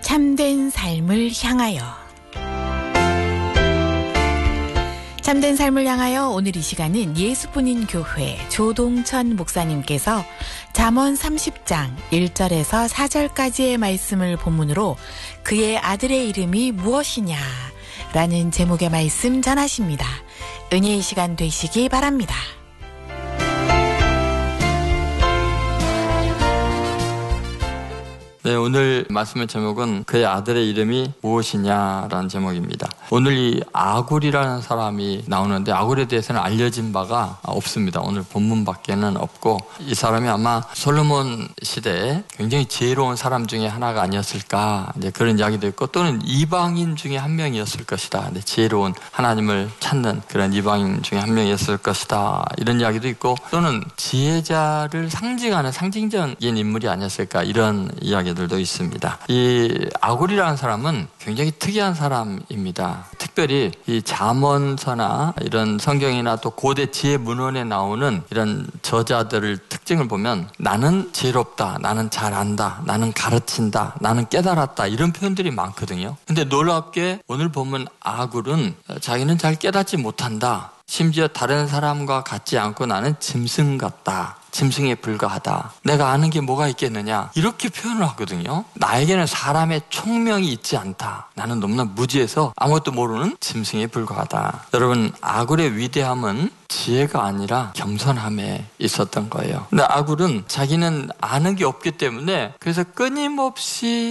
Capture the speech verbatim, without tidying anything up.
참된 삶을 향하여. 참된 삶을 향하여 오늘 이 시간은 예수뿐인 교회 조동천 목사님께서 잠언 삼십 장 일 절에서 사 절까지의 말씀을 본문으로 그의 아들의 이름이 무엇이냐 라는 제목의 말씀 전하십니다. 은혜의 시간 되시기 바랍니다. 네, 오늘 말씀의 제목은 그의 아들의 이름이 무엇이냐라는 제목입니다. 오늘 이 아굴이라는 사람이 나오는데 아굴에 대해서는 알려진 바가 없습니다. 오늘 본문밖에는 없고 이 사람이 아마 솔로몬 시대에 굉장히 지혜로운 사람 중에 하나가 아니었을까, 이제 그런 이야기도 있고, 또는 이방인 중에 한 명이었을 것이다. 네, 지혜로운 하나님을 찾는 그런 이방인 중에 한 명이었을 것이다. 이런 이야기도 있고, 또는 지혜자를 상징하는 상징적인 인물이 아니었을까, 이런 이야기 들도 있습니다. 이 아굴이라는 사람은 굉장히 특이한 사람입니다. 특별히 이 잠언서나 이런 성경이나 또 고대 지혜 문헌에 나오는 이런 저자들을 특징을 보면 나는 지혜롭다, 나는 잘 안다, 나는 가르친다, 나는 깨달았다, 이런 표현들이 많거든요. 근데 놀랍게 오늘 보면 아굴은 자기는 잘 깨닫지 못한다, 심지어 다른 사람과 같지 않고 나는 짐승 같다, 짐승에 불과하다, 내가 아는 게 뭐가 있겠느냐, 이렇게 표현을 하거든요. 나에게는 사람의 총명이 있지 않다, 나는 너무나 무지해서 아무것도 모르는 짐승에 불과하다. 여러분, 아굴의 위대함은 지혜가 아니라 겸손함에 있었던 거예요. 근데 아굴은 자기는 아는 게 없기 때문에 그래서 끊임없이